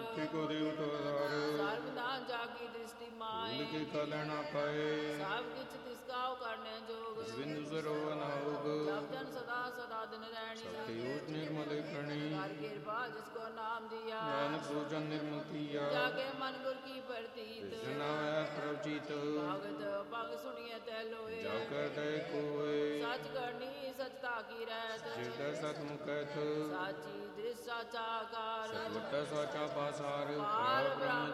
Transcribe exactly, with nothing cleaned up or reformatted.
ਮੁਕਤੀ ਕੋ ਦੇਵ ਤੋਦਾਰ ਸਰਬਦਾਨ ਜਾਗੀ ਦ੍ਰਿਸ਼ਟੀ ਮਾਏ ਲਿਖੇ ਕਲ ਨਾ ਪਾਏ ਸਭ ਕਿਛ ਤਿਸ ਕਾਉ ਕਰਨੇ ਜੋਗ ਬਿੰਦੂ ਸਰੋ ਅਨਾਉਗ ਜਪ ਜਨ ਸਦਾ ਸਦਾ ਦਿਨ ਰਹਿਣੀ ਸਤਿ ਓਟ ਨਿਰਮਲ ਕਰਣੀ ਹਰ ਕਿਰਪਾ ਜਿਸ ਕੋ ਨਾਮ ਦਿਆ ਨਾਨਕ ਸੋਜਨ ਨਿਰਮਲ ਕੀਆ ਜਾਗੇ ਮਨ ਗੁਰ ਕੀ ਪ੍ਰਤੀਤ ਜਨਾਵੈ ਪ੍ਰਭ ਚੀਤ ਭਗਤ ਭਗ ਸੁਣੀਏ ਤੈ ਲੋਏ ਜਾ ਕਰ ਦੇ ਕੋਏ ਸਚ ਕਰਨੀ ਸਚਤਾ ਕੀ ਰਹਿਤ ਜਿਤ ਸਤ ਮੁਕਤ ਸਾਚੀ ਦ੍ਰਿਸ਼ ਸਾਚਾ ਕਾਰ ਸਤਵਤ ਸਾਚਾ ਪਾਸਾਰ ਪਾਰ ਬ੍ਰਹਮ